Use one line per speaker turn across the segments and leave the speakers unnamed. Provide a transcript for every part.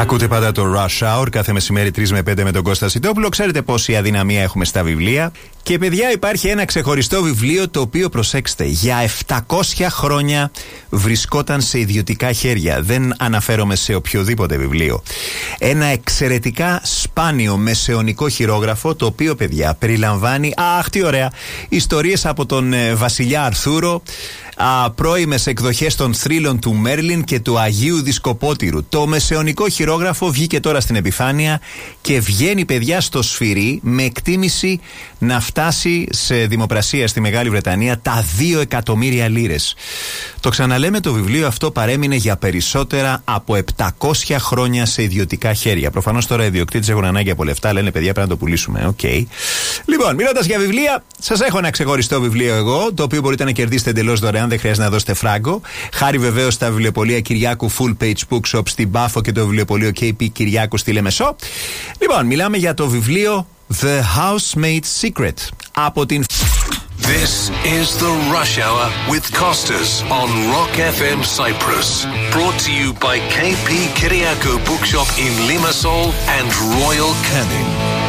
Ακούτε πάντα το Rush Hour κάθε μεσημέρι 3 με 5 με τον Κώστα Σιτόπουλο. Ξέρετε πόση αδυναμία έχουμε στα βιβλία. Και παιδιά, υπάρχει ένα ξεχωριστό βιβλίο το οποίο, προσέξτε, για 700 χρόνια βρισκόταν σε ιδιωτικά χέρια. Δεν αναφέρομαι σε οποιοδήποτε βιβλίο. Ένα εξαιρετικά σπάνιο μεσαιωνικό χειρόγραφο, το οποίο, παιδιά, περιλαμβάνει, αχ τι ωραία, ιστορίες από τον βασιλιά Αρθούρο, πρώιμες εκδοχές των θρύλων του Μέρλιν και του Αγίου Δισκοπότηρου. Το μεσαιωνικό χειρόγραφο βγήκε τώρα στην επιφάνεια και βγαίνει, παιδιά, στο σφυρί με εκτίμηση να φτάσει σε δημοπρασία στη Μεγάλη Βρετανία τα 2 εκατομμύρια λίρες. Το ξαναλέμε, το βιβλίο αυτό παρέμεινε για περισσότερα από 700 χρόνια σε ιδιωτικά χέρια. Προφανώς τώρα οι ιδιοκτήτες έχουν ανάγκη από λεφτά, λένε παιδιά πρέπει να το πουλήσουμε. Okay. Λοιπόν, μιλώντας για βιβλία, σας έχω ένα ξεχωριστό βιβλίο εγώ, το οποίο μπορείτε να κερδίσετε εντελώς δωρεάν, δεν χρειάζεται να δώσετε φράγκο. Χάρη βεβαίως στα βιβλιοπωλεία Κυριάκου Full Page Bookshop στην Πάφο και το βιβλιοπωλείο KP Κυριάκου στη Λεμεσό. Λοιπόν, μιλάμε για το βιβλίο The Housemaid's Secret από την...
This is the Rush Hour with Costas on Rock FM Cyprus. Brought to you by KP Kyriakou Bookshop in Limassol and Royal Canin.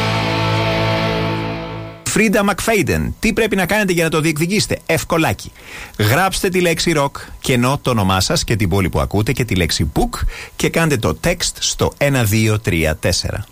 Φρίντα Μακφέιντεν. Τι πρέπει να κάνετε για να το διεκδικήσετε? Ευκολάκι. Γράψτε τη λέξη rock, κενό το όνομά σας και την πόλη που ακούτε και τη λέξη book και κάντε το text στο 1234.